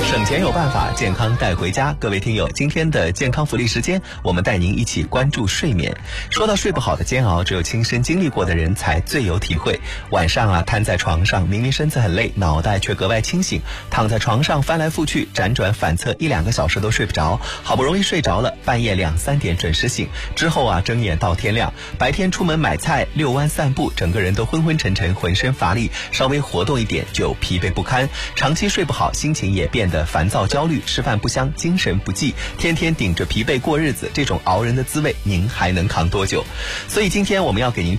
省钱有办法，健康带回家。各位听友，今天的健康福利时间，我们带您一起关注睡眠。说到睡不好的煎熬，只有亲身经历过的人才最有体会。晚上瘫在床上，明明身子很累，脑袋却格外清醒，躺在床上翻来覆去，辗转反侧1-2个小时都睡不着，好不容易睡着了，半夜2-3点准时醒，之后睁眼到天亮，白天出门买菜、遛弯散步，整个人都昏昏沉沉，浑身乏力，稍微活动一点就疲惫不堪，长期睡不好，心情也变得烦躁焦虑，吃饭不香，精神不济，天天顶着疲惫过日子，这种熬人的滋味您还能扛多久？所以今天我们要给您